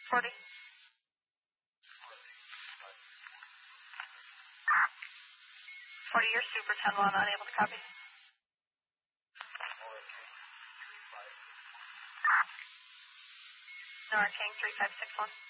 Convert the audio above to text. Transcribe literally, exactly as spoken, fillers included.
forty. forty, you're Super ten one, unable to copy. Nora King three five six one.